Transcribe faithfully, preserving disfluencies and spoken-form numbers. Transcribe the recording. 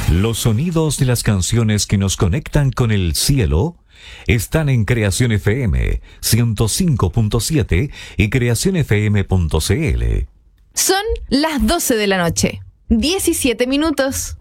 Los sonidos de las canciones que nos conectan con el cielo están en Creación F M ciento cinco punto siete y creación f m punto c l. Son las doce de la noche, diecisiete minutos.